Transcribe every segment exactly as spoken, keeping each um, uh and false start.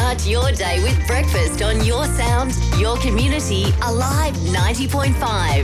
Start your day with breakfast on your sound, your community, Alive ninety point five.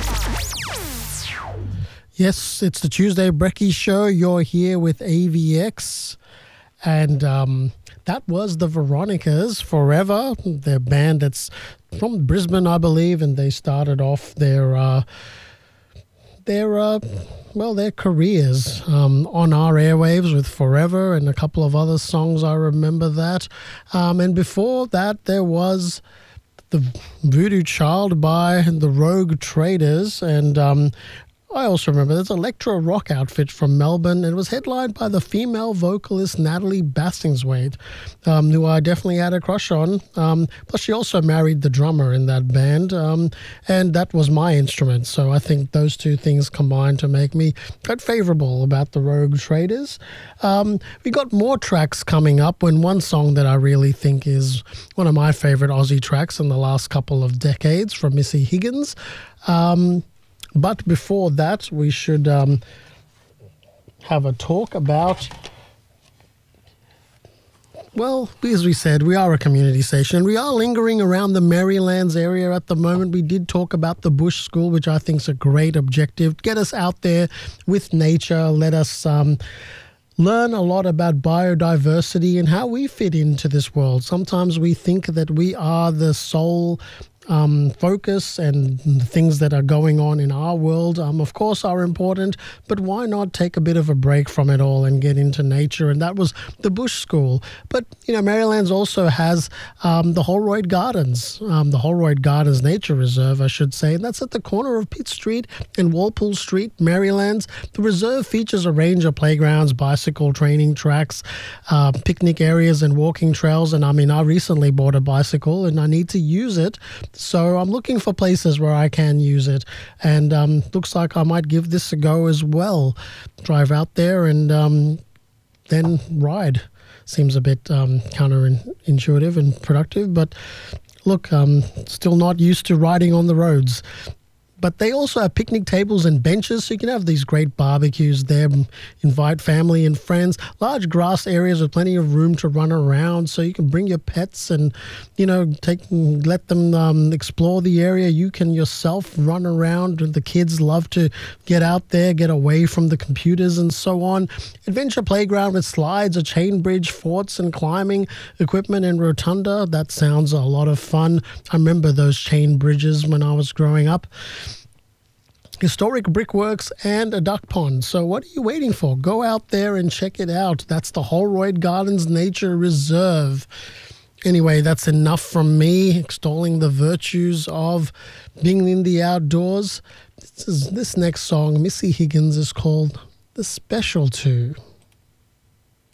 Yes, it's the Tuesday Brekkie Show. You're here with A V X. And um, that was the Veronicas, Forever, their band that's from Brisbane, I believe. And they started off their, uh, their uh, well, their careers um, on our airwaves with Forever and a couple of other songs. I remember that. Um, and before that, there was the Voodoo Child by the Rogue Traders. And um, I also remember there's an electro rock outfit from Melbourne. It was headlined by the female vocalist Natalie Bastingswaite, um, who I definitely had a crush on. Um, plus, she also married the drummer in that band, um, and that was my instrument. So I think those two things combined to make me quite favourable about the Rogue Traders. Um, we got more tracks coming up, and one song that I really think is one of my favourite Aussie tracks in the last couple of decades from Missy Higgins. Um, But before that, we should um, have a talk about, well, as we said, we are a community station. We are lingering around the Marylands area at the moment. We did talk about the Bush School, which I think is a great objective. Get us out there with nature. Let us um, learn a lot about biodiversity and how we fit into this world. Sometimes we think that we are the sole Um, focus, and the things that are going on in our world, um, of course, are important, but why not take a bit of a break from it all and get into nature? And that was the Bush School. But, you know, Marylands also has um, the Holroyd Gardens, um, the Holroyd Gardens Nature Reserve, I should say, and that's at the corner of Pitt Street and Walpole Street, Marylands. The reserve features a range of playgrounds, bicycle training tracks, uh, picnic areas and walking trails. And I mean, I recently bought a bicycle and I need to use it. So I'm looking for places where I can use it, and um, looks like I might give this a go as well. Drive out there and um, then ride. Seems a bit um, counterintuitive and productive, but look, I'm still not used to riding on the roads. But they also have picnic tables and benches, so you can have these great barbecues there, invite family and friends. Large grass areas with plenty of room to run around, so you can bring your pets and, you know, take let them um, explore the area. You can yourself run around. The kids love to get out there, get away from the computers and so on. Adventure playground with slides, a chain bridge, forts and climbing equipment and rotunda. That sounds a lot of fun. I remember those chain bridges when I was growing up. Historic brickworks and a duck pond. So what are you waiting for? Go out there and check it out. That's the Holroyd Gardens Nature Reserve. Anyway, that's enough from me extolling the virtues of being in the outdoors. This is this next song, Missy Higgins, is called The Special Two.